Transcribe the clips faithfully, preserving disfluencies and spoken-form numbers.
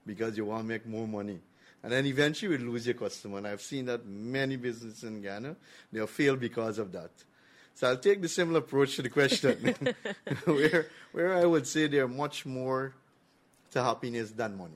because you want to make more money. And then eventually you lose your customer. And I've seen that many businesses in Guyana, they have failed because of that. So I'll take the similar approach to the question, where, where I would say there are much more to happiness than money.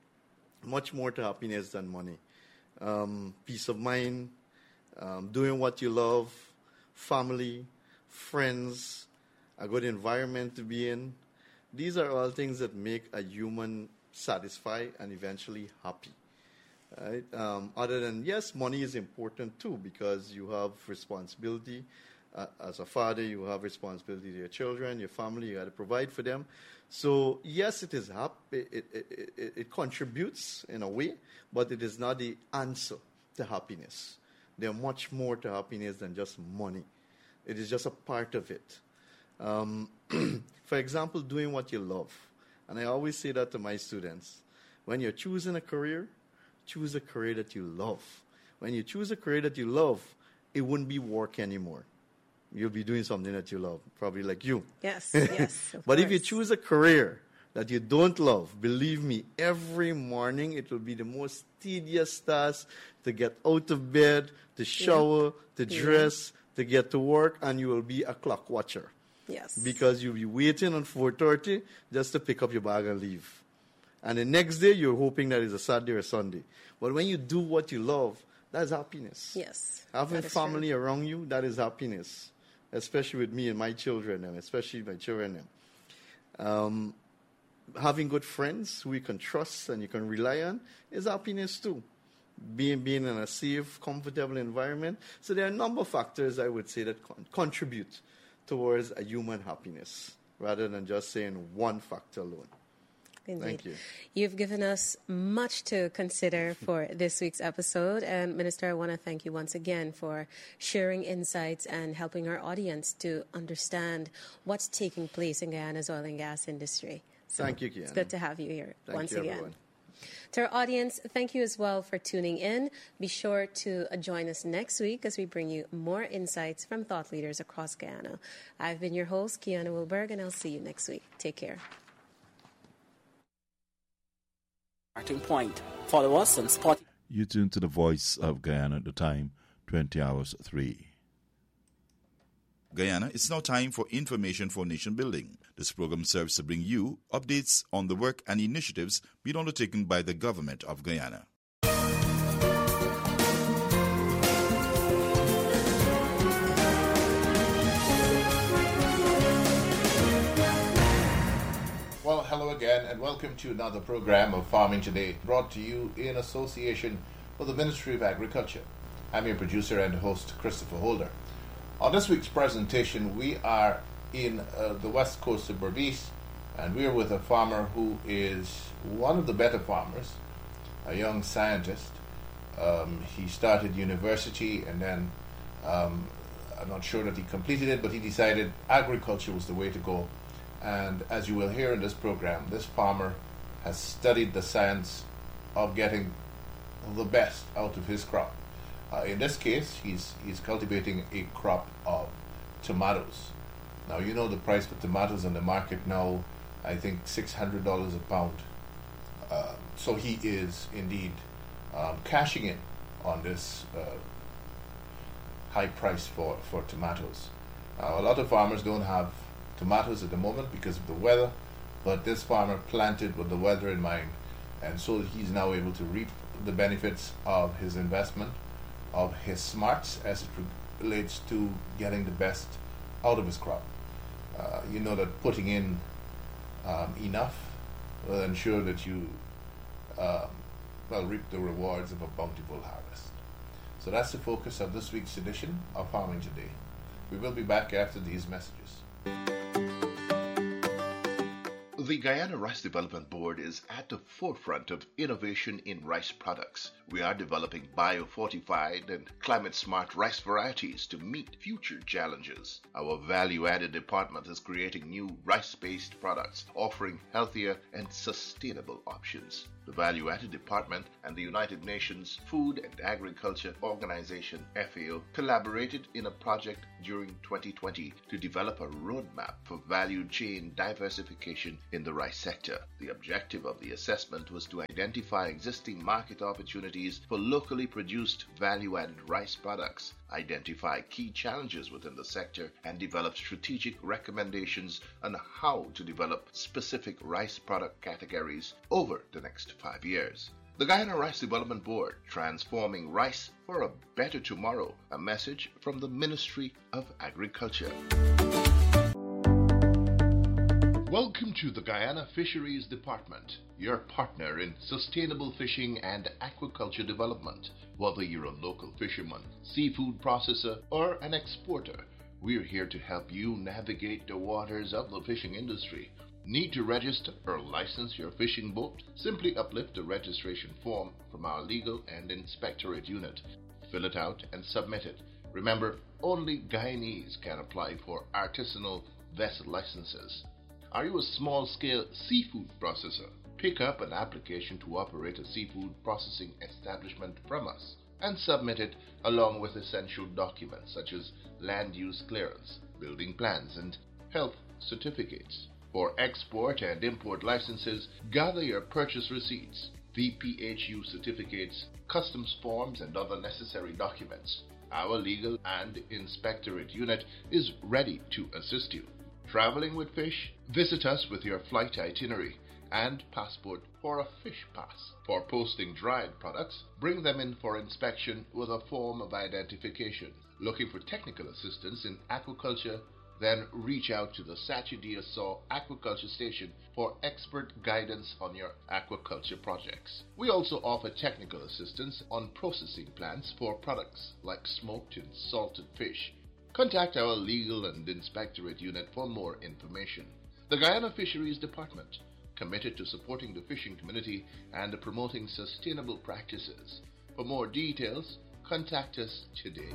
Much more to happiness than money. Um, peace of mind, um, doing what you love, family, friends, a good environment to be in. These are all things that make a human satisfied and eventually happy. Right? Um, other than, yes, money is important too, because you have responsibility. Uh, as a father, you have responsibility to your children, your family, you got to provide for them. So, yes, it is hap- it, it, it, it, it contributes in a way, but it is not the answer to happiness. There are much more to happiness than just money. It is just a part of it. Um, for example, doing what you love. And I always say that to my students. When you're choosing a career, choose a career that you love. When you choose a career that you love, it wouldn't be work anymore. You'll be doing something that you love, probably like you. Yes, yes. But course. if you choose a career that you don't love, believe me, every morning it will be the most tedious task to get out of bed, to shower, yeah. to dress, yeah. to get to work, and you will be a clock watcher. Yes. Because you'll be waiting on four thirty just to pick up your bag and leave. And the next day, you're hoping that it's a Saturday or Sunday. But when you do what you love, that's happiness. Yes. Having family true. around you, that is happiness. Especially with me and my children, and especially my children. Um, having good friends who you can trust and you can rely on is happiness too. Being, being in a safe, comfortable environment. So there are a number of factors, I would say, that con- contribute towards a human happiness, rather than just saying one factor alone. Indeed. Thank you. You've given us much to consider for this week's episode. And Minister, I want to thank you once again for sharing insights and helping our audience to understand what's taking place in Guyana's oil and gas industry. So thank you, Kiana. It's good to have you here thank once you, again. Everyone. To our audience, thank you as well for tuning in. Be sure to join us next week as we bring you more insights from thought leaders across Guyana. I've been your host, Kiana Wilberg, and I'll see you next week. Take care. Starting point. Follow us on Spotify. You tune to the Voice of Guyana at the time, twenty hours three. Guyana, it's now time for Information for Nation Building. This program serves to bring you updates on the work and initiatives being undertaken by the government of Guyana. Well, hello again, and welcome to another program of Farming Today, brought to you in association with the Ministry of Agriculture. I'm your producer and host, Christopher Holder. On this week's presentation, we are in uh, the west coast of Berbice, and we are with a farmer who is one of the better farmers, a young scientist. Um, he started university, and then um, I'm not sure that he completed it, but he decided agriculture was the way to go. And as you will hear in this program, this farmer has studied the science of getting the best out of his crop. Uh, in this case, he's he's cultivating a crop of tomatoes. Now, you know the price for tomatoes in the market now, I think six hundred dollars a pound. Uh, so he is indeed um, cashing in on this uh, high price for, for tomatoes. Now, a lot of farmers don't have tomatoes at the moment because of the weather, but this farmer planted with the weather in mind, and so he's now able to reap the benefits of his investment, of his smarts as it relates to getting the best out of his crop. Uh, you know that putting in um, enough will ensure that you um, well reap the rewards of a bountiful harvest. So that's the focus of this week's edition of Farming Today. We will be back after these messages. The Guyana Rice Development Board is at the forefront of innovation in rice products. We are developing biofortified and climate-smart rice varieties to meet future challenges. Our value-added department is creating new rice-based products, offering healthier and sustainable options. The Value-Added Department and the United Nations Food and Agriculture Organization, F A O, collaborated in a project during twenty twenty to develop a roadmap for value chain diversification in in the rice sector. The objective of the assessment was to identify existing market opportunities for locally produced value-added rice products, identify key challenges within the sector, and develop strategic recommendations on how to develop specific rice product categories over the next five years. The Guyana Rice Development Board, transforming rice for a better tomorrow, a message from the Ministry of Agriculture. Welcome to the Guyana Fisheries Department, your partner in sustainable fishing and aquaculture development. Whether you're a local fisherman, seafood processor, or an exporter, we're here to help you navigate the waters of the fishing industry. Need to register or license your fishing boat? Simply uplift the registration form from our legal and inspectorate unit. Fill it out and submit it. Remember, only Guyanese can apply for artisanal vessel licenses. Are you a small-scale seafood processor? Pick up an application to operate a seafood processing establishment from us and submit it along with essential documents such as land use clearance, building plans, and health certificates. For export and import licenses, gather your purchase receipts, V P H U certificates, customs forms, and other necessary documents. Our legal and inspectorate unit is ready to assist you. Traveling with fish? Visit us with your flight itinerary and passport for a fish pass. For posting dried products, bring them in for inspection with a form of identification. Looking for technical assistance in aquaculture? Then reach out to the Sachi-Dia-Saw Aquaculture Station for expert guidance on your aquaculture projects. We also offer technical assistance on processing plants for products like smoked and salted fish. Contact our legal and inspectorate unit for more information. The Guyana Fisheries Department, committed to supporting the fishing community and promoting sustainable practices. For more details, contact us today.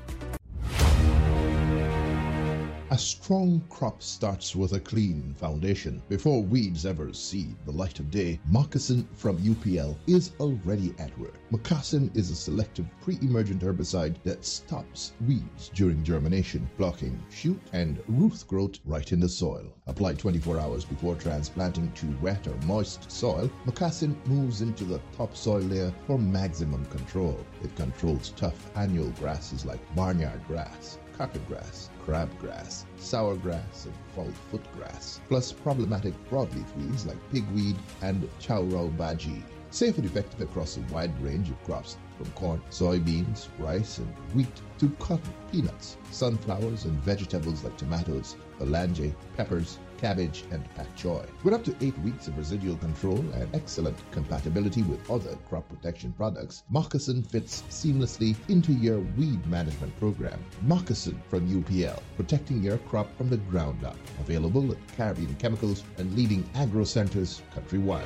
A strong crop starts with a clean foundation. Before weeds ever see the light of day, Moccasin from U P L is already at work. Moccasin is a selective pre-emergent herbicide that stops weeds during germination, blocking shoot and root growth right in the soil. Applied twenty-four hours before transplanting to wet or moist soil, Moccasin moves into the topsoil layer for maximum control. It controls tough annual grasses like barnyard grass, carpet grass, crabgrass, sourgrass, and fall-foot grass, plus problematic broadleaf weeds like pigweed and chowrau baji. Safe and effective across a wide range of crops from corn, soybeans, rice, and wheat to cotton, peanuts, sunflowers, and vegetables like tomatoes, phalange, peppers, cabbage, and pak choy. With up to eight weeks of residual control and excellent compatibility with other crop protection products, Moccasin fits seamlessly into your weed management program. Moccasin from U P L, protecting your crop from the ground up. Available at Caribbean Chemicals and leading agro centers countrywide.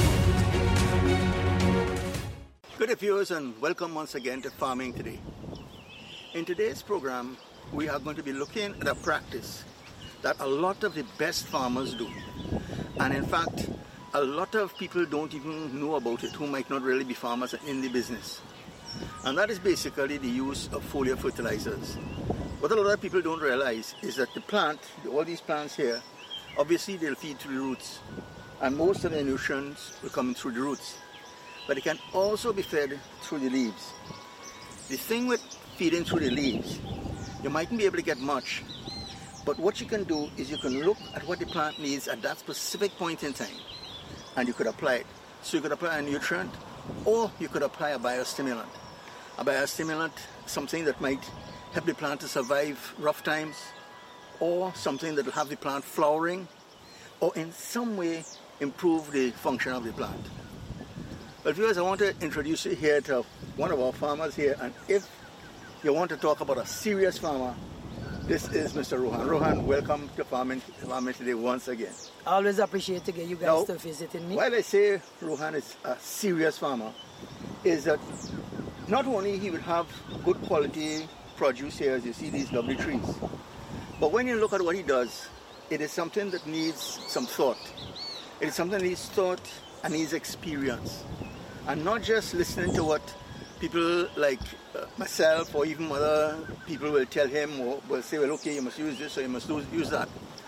Good day, viewers, and welcome once again to Farming Today. In today's program, we are going to be looking at a practice that a lot of the best farmers do. And in fact, a lot of people don't even know about it who might not really be farmers in the business. And that is basically the use of foliar fertilizers. What a lot of people don't realize is that the plant, all these plants here, obviously they'll feed through the roots. And most of the nutrients will come through the roots. But it can also be fed through the leaves. The thing with feeding through the leaves, you mightn't be able to get much, but what you can do is you can look at what the plant needs at that specific point in time, and you could apply it. So you could apply a nutrient, or you could apply a biostimulant. A biostimulant, something that might help the plant to survive rough times, or something that will have the plant flowering, or in some way improve the function of the plant. But viewers, I want to introduce you here to one of our farmers here, and if you want to talk about a serious farmer, this is Mister Rohan. Rohan, welcome to Farming, Farming Today once again. I always appreciate to get you guys now, to visiting me. While I say Rohan is a serious farmer, is that not only he will have good quality produce here, as you see these lovely trees, but when you look at what he does, it is something that needs some thought. It is something that needs thought and needs experience. And not just listening to what people like uh, myself or even other people will tell him or will say, well, okay, you must use this or you must use that.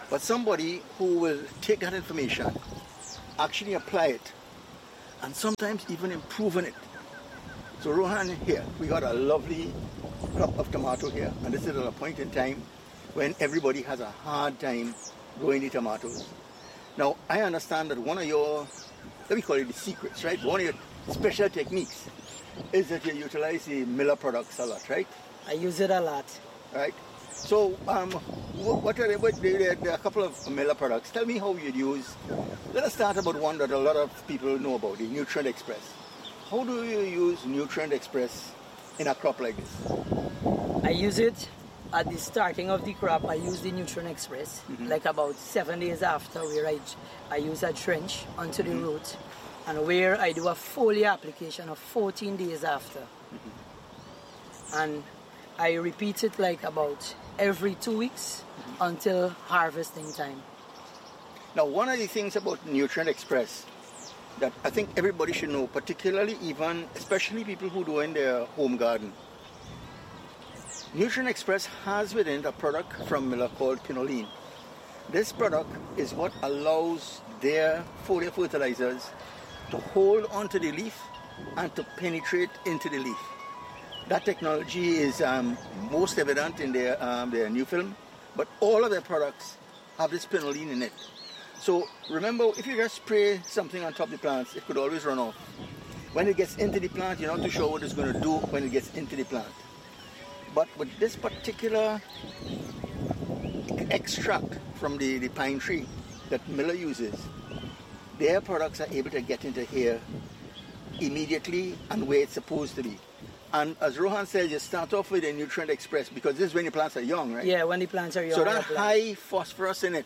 but somebody who will take that information, actually apply it, and sometimes even improve on it. So Rohan, here, we got a lovely crop of tomato here, and this is at a point in time when everybody has a hard time growing the tomatoes. Now, I understand that one of your, let me call it the secrets, right? One of your special techniques is that you utilize the Miller products a lot, right? I use it a lot. Right? So, um, what are, what, there are a couple of Miller products. Tell me how you'd use, let us start about one that a lot of people know about, the Nutrient Express. How do you use Nutrient Express in a crop like this? I use it at the starting of the crop. I use the Nutrient Express, mm-hmm. like about seven days after where I, I use a trench onto the mm-hmm. root, and where I do a foliar application of fourteen days after. Mm-hmm. And I repeat it like about every two weeks mm-hmm. until harvesting time. Now, one of the things about Nutrient Express that I think everybody should know, particularly even, especially people who do in their home garden. Nutrient Express has within a product from Miller called Quinoline. This product is what allows their foliar fertilizers to hold onto the leaf and to penetrate into the leaf. That technology is um, most evident in their, um, their new film, but all of their products have this Quinoline in it. So remember, if you just spray something on top of the plants, it could always run off. When it gets into the plant, you're not too sure what it's going to do when it gets into the plant. But with this particular extract from the, the pine tree that Miller uses, their products are able to get into here immediately and where it's supposed to be. And as Rohan said, you start off with a Nutrient Express because this is when the plants are young, right? Yeah, when the plants are young. So that high phosphorus in it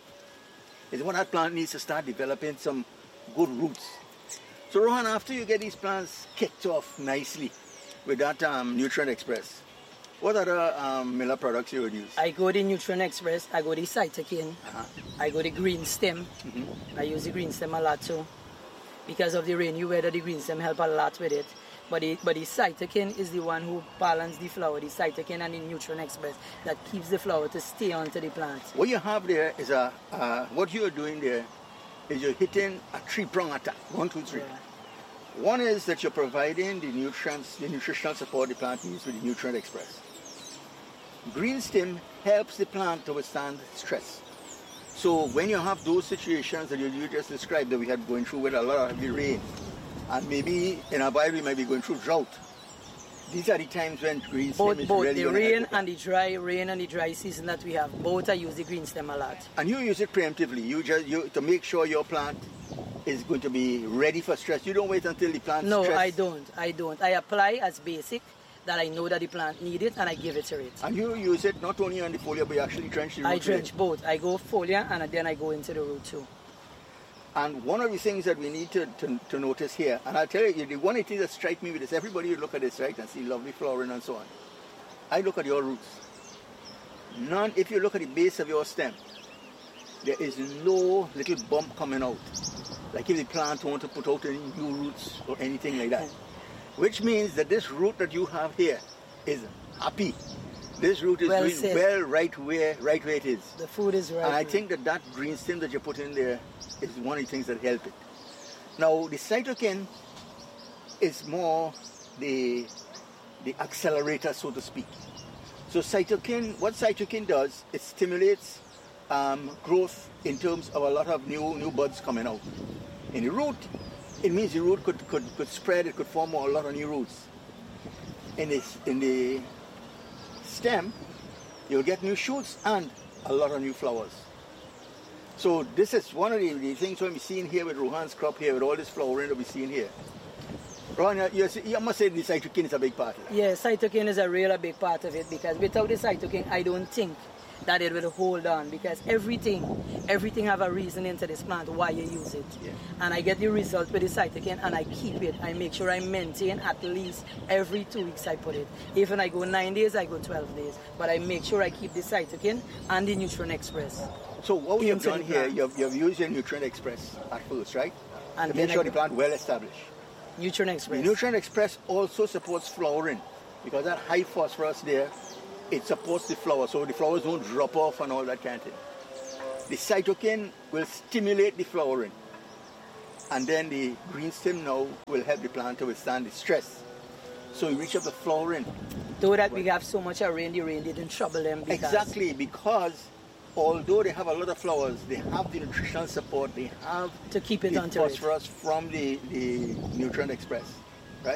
is when that plant needs to start developing some good roots. So Rohan, after you get these plants kicked off nicely with that um, Nutrient Express, what other um, Miller products you would use? I go the Nutrient Express, I go the Cytokine, uh-huh. I go the Green Stem. Mm-hmm. I use the Green Stem a lot too. Because of the rainy weather, the Green Stem help a lot with it. But the, but the Cytokine is the one who balances the flower, the Cytokine and the Nutrient Express, that keeps the flower to stay onto the plant. What you have there is a, uh, what you're doing there is you're hitting a three-prong attack, one, two, three. Yeah. One is that you're providing the nutrients, the nutritional support the plant needs with the Nutrient Express. Green Stem helps the plant to withstand stress. So when you have those situations that you, you just described that we had going through with a lot of heavy rain, and maybe in a while we might be going through drought, these are the times when Green Stem both, is both really the rain and the dry rain and the dry season that we have, both I use the Green Stem a lot. And you use it preemptively. You just you to make sure your plant is going to be ready for stress. You don't wait until the plant No, stress. I don't. I don't. I apply as basic that I know that the plant needs it and I give it to it. And you use it not only on the foliar, but you actually drench the root. I drench both. I go foliar and then I go into the root too. And one of the things that we need to, to, to notice here, and I'll tell you, the one thing that strikes me with this, everybody look at this, right, and see lovely flowering and so on. I look at your roots. None, if you look at the base of your stem, there is no little bump coming out. Like if the plant wants to put out any new roots or anything like that. Which means that this root that you have here is happy. This root is well doing said. well right where, right where it is. The food is right. And I where. think that that green stem that you put in there is one of the things that help it. Now, the Cytokine is more the, the accelerator, so to speak. So Cytokine, what Cytokine does, it stimulates um, growth in terms of a lot of new, new buds coming out. In the root, it means the root could, could, could spread, it could form a lot of new roots. In, this, in the stem, you'll get new shoots and a lot of new flowers. So this is one of the, the things we're seeing here with Rohan's crop here, with all this flowering that we're seeing here. Rohan, you, you must say the Cytokine is a big part of it. Yeah, Cytokine is a really big part of it, because without the Cytokine, I don't think that it will hold on, because everything, everything have a reason into this plant why you use it. Yeah. And I get the result with the Cytokine and I keep it. I make sure I maintain at least every two weeks I put it. If I go nine days, I go twelve days. But I make sure I keep the Cytokine and the Nutrient Express. So what we have done here, you've, you've used your Nutrient Express at first, right? And to make sure the plant well established. Nutrient Express. The Nutrient Express also supports flowering, because that high phosphorus there, it supports the flower, so the flowers don't drop off and all that kind of thing. The cytokine will stimulate the flowering. And then the green stem now will help the plant to withstand the stress. So you reach up the flowering. Though that we have so much rain, the rain didn't trouble them. Because exactly, because although they have a lot of flowers, they have the nutritional support, they have to keep it the onto phosphorus it. from the, the Nutrient Express.